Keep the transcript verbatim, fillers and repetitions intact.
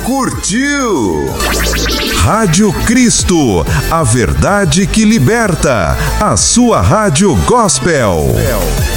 curtiu? Rádio Cristo, a verdade que liberta. A sua rádio gospel.